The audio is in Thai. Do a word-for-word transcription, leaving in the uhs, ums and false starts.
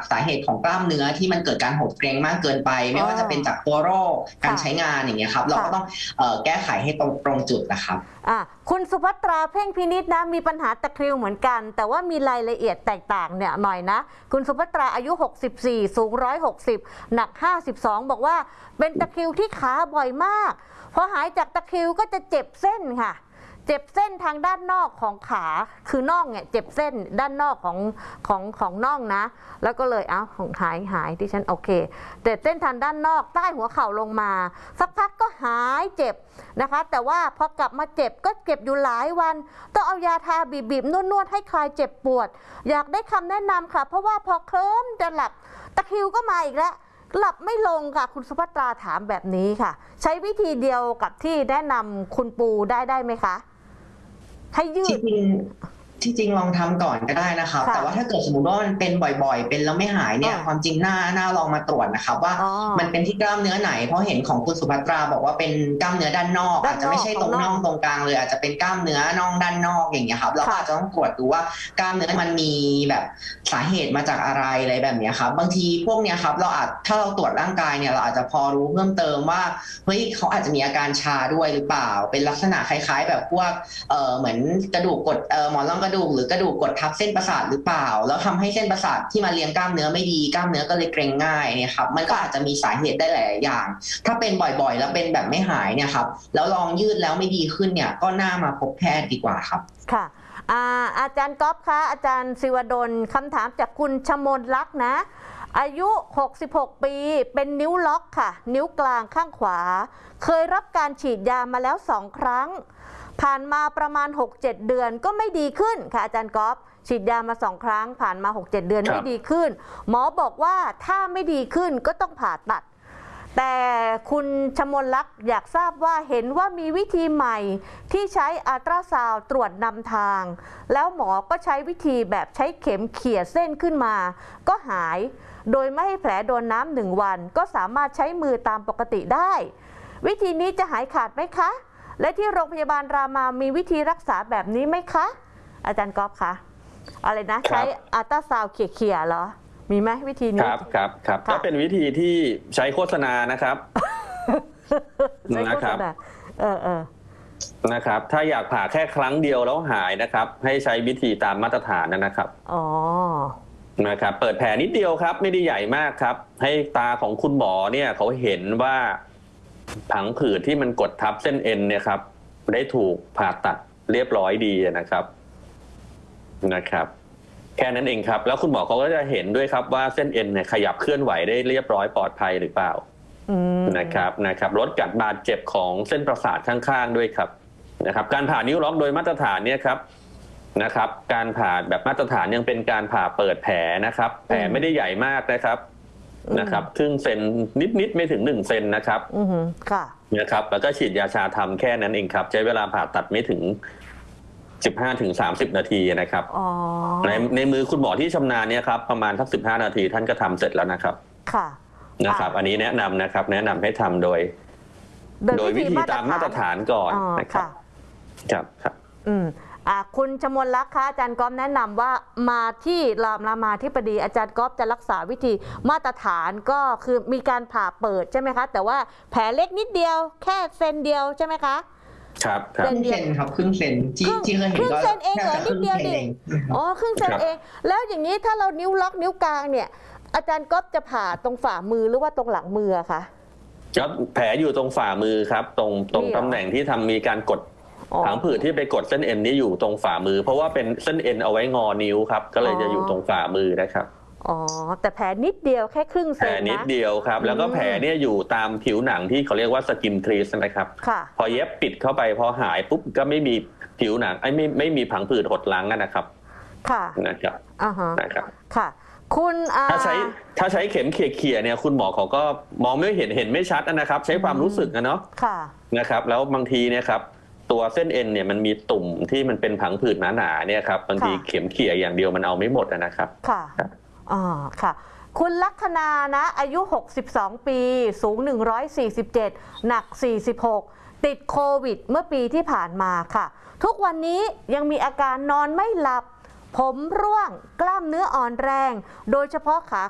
สาเหตุของกล้ามเนื้อที่มันเกิดการหดเกร็งมากเกินไปไม่ว่าจะเป็นจากตัวโรคการใช้งานอย่างเงี้ยครับเราก็ต้องเอ่อแก้ไขให้ตรงตรงจุดนะครับอ่ะคุณสุภัตราเพ่งพินิจนะมีปัญหาตะคริวเหมือนกันแต่ว่ามีรายละเอียดแตกต่างเนี่ยหน่อยนะคุณสุภัตราอายุหกสิบสี่สูงหนึ่งร้อยหกสิบหนักห้าสิบสองบอกว่าเป็นตะคริวที่ขาบ่อยมากพอหายจากตะคริวก็จะเจ็บเส้นค่ะเจ็บเส้นทางด้านนอกของขาคือน่องเนี่ยเจ็บเส้นด้านนอกของของของน่องนะแล้วก็เลยเอ้าของหายหายที่ฉันโอเคแต่เส้นทางด้านนอกใต้หัวเข่าลงมาสักพักก็หายเจ็บนะคะแต่ว่าพอกลับมาเจ็บก็เจ็บอยู่หลายวันต้องเอายาทาบีบๆนวดๆให้คลายเจ็บปวดอยากได้คำแนะนำค่ะเพราะว่าพอเคลิ้มจะหลับตะคริวก็มาอีกแล้วหลับไม่ลงค่ะคุณสุภัตราถามแบบนี้ค่ะใช้วิธีเดียวกับที่แนะนำคุณปูได้ได้ไหมคะให้ยืดที่จริงลองทำก่อนก็ได้นะครับแต่ว่าถ้าเกิดสมมติว่ามันเป็นบ่อยๆเป็นแล้วไม่หายเนี่ยความจริงหน้าหน้าลองมาตรวจนะครับว่ามันเป็นที่กล้ามเนื้อไหนเพราะเห็นของคุณสุภัตราบอกว่าเป็นกล้ามเนื้อด้านนอกอาจจะไม่ใช่ตรงน่องตรงกลางเลยอาจจะเป็นกล้ามเนื้อน่องด้านนอกอย่างเงี้ยครับเราก็อาจจะต้องตรวจดูว่ากล้ามเนื้อมันมีแบบสาเหตุมาจากอะไรอะไรแบบนี้ครับบางทีพวกเนี้ยครับเราอาจถ้าเราตรวจร่างกายเนี่ยเราอาจจะพอรู้เพิ่มเติมว่าเฮ้ยเขาอาจจะมีอาการชาด้วยหรือเปล่าเป็นลักษณะคล้ายๆแบบพวกเออเหมือนกระดูกกดเออหมอนรองกระดูกหรือกระดูกกดทับเส้นประสาทหรือเปล่าแล้วทำให้เส้นประสาทที่มาเลี้ยงกล้ามเนื้อไม่ดีกล้ามเนื้อก็เลยเกร็งง่ายเนี่ยครับมันก็อาจจะมีสาเหตุได้หลายอย่าง ถ้าเป็นบ่อยๆแล้วเป็นแบบไม่หายเนี่ยครับแล้วลองยืดแล้วไม่ดีขึ้นเนี่ยก็น่ามาพบแพทย์ดีกว่าครับค่ะอาอาจารย์ก๊อฟคะอาจารย์ศิวดลคำถามจากคุณชมนลักษณ์นะอายุหกสิบหกปีเป็นนิ้วล็อกค่ะนิ้วกลางข้างขวาเคยรับการฉีดยามาแล้วสองครั้งผ่านมาประมาณ หกเจ็ด เดือนก็ไม่ดีขึ้นค่ะอาจารย์ก๊อฟฉีดยามาสองครั้งผ่านมา หกเจ็ด เดือนไม่ดีขึ้นหมอบอกว่าถ้าไม่ดีขึ้นก็ต้องผ่าตัดแต่คุณชมนลักษณ์อยากทราบว่าเห็นว่ามีวิธีใหม่ที่ใช้อัลตราซาวด์ตรวจนำทางแล้วหมอก็ใช้วิธีแบบใช้เข็มเขี่ยเส้นขึ้นมาก็หายโดยไม่ให้แผลโดนน้ำหนึ่งวันก็สามารถใช้มือตามปกติได้วิธีนี้จะหายขาดไหมคะและที่โรงพยาบาลรามามีวิธีรักษาแบบนี้ไหมคะอาจารย์ก๊อฟคะอะไรนะใช้อัลตราซาวด์เขี่ยๆเหรอมีไหมวิธีนี้ครับครับครับก็เป็นวิธีที่ใช้โฆษณานะครับนะครับเออเออนะครับถ้าอยากผ่าแค่ครั้งเดียวแล้วหายนะครับให้ใช้วิธีตามมาตรฐานนะครับอ๋อนะครับเปิดแผลนิดเดียวครับไม่ได้ใหญ่มากครับให้ตาของคุณหมอเนี่ยเขาเห็นว่าผังผืดที่มันกดทับเส้นเอ็นเนี่ยครับได้ถูกผ่าตัดเรียบร้อยดีนะครับนะครับแค่นั้นเองครับแล้วคุณหมอเขาก็จะเห็นด้วยครับว่าเส้นเอ็นเนี่ยขยับเคลื่อนไหวได้เรียบร้อยปลอดภัยหรือเปล่านะครับนะครับลดการบาดเจ็บของเส้นประสาทข้างๆด้วยครับนะครับการผ่านิ้วล็อกโดยมาตรฐานเนี่ยครับนะครับการผ่าแบบมาตรฐานยังเป็นการผ่าเปิดแผลนะครับแผลไม่ได้ใหญ่มากนะครับนะครับครึ่งเซนนิดๆไม่ถึงหนึ่งเซนนะครับค่ะนะครับแล้วก็ฉีดยาชาทำแค่นั้นเองครับใช้เวลาผ่าตัดไม่ถึงสิบห้าถึงสามสิบนาทีนะครับในในมือคุณหมอที่ชำนาญเนี่ยครับประมาณสักสิบห้านาทีท่านก็ทำเสร็จแล้วนะครับค่ะนะครับอันนี้แนะนำนะครับแนะนำให้ทำโดยโดยวิธีตามมาตรฐานก่อนนะครับครับครับอืมอ่าคุณชมนลักษณ์คะอาจารย์ก๊อฟแนะนำว่ามาที่รามาราธิบดีอาจารย์ก๊อฟจะรักษาวิธีมาตรฐานก็คือมีการผ่าเปิดใช่ไหมคะแต่ว่าแผลเล็กนิดเดียวแค่เซนเดียวใช่ไหมคะครับครึ่งเซนครับครึ่งเซนที่ที่เคยเห็นก็ครึ่งเซนเองเหรอนิดเดียวดิอ๋อครึ่งเซนเองแล้วอย่างนี้ถ้าเรานิ้วล็อกนิ้วกลางเนี่ยอาจารย์ก๊อฟจะผ่าตรงฝ่ามือหรือว่าตรงหลังมือคะก็แผลอยู่ตรงฝ่ามือครับตรงตรงตำแหน่งที่ทำมีการกดผังผืดที่ไปกดเส้นเอ็นนี้อยู่ตรงฝ่ามือเพราะว่าเป็นเส้นเอ็นเอาไว้งอนิ้วครับก็เลยจะอยู่ตรงฝ่ามือนะครับอ๋อแต่แผลนิดเดียวแค่ครึ่งเซนนะแผลนิดเดียวครับแล้วก็แผลเนี่ยอยู่ตามผิวหนังที่เขาเรียกว่าสกินครีสนะครับพอเย็บปิดเข้าไปพอหายปุ๊บก็ไม่มีผิวหนังไอ้ไม่ไม่มีผังผืดหดลังนะครับค่ะนะครับอ่าฮะนะครับค่ะคุณถ้าใช้ถ้าใช้เข็มเขี่ยๆเนี่ยคุณหมอเขาก็มองไม่เห็นเห็นไม่ชัดนะครับใช้ความรู้สึกนะเนาะนะครับแล้วบางทีเนี่ยครับตัวเส้นเอ็นเนี่ยมันมีตุ่มที่มันเป็นผังผืดหนาๆเนี่ยครับบางทีเข็มเขี่ยอย่างเดียวมันเอาไม่หมดนะครับค่ะอ๋อค่ะคุณลัคนานะอายุหกสิบสองปีสูงหนึ่งร้อยสี่สิบเจ็ดหนักสี่สิบหกติดโควิดเมื่อปีที่ผ่านมาค่ะทุกวันนี้ยังมีอาการนอนไม่หลับผมร่วงกล้ามเนื้ออ่อนแรงโดยเฉพาะขา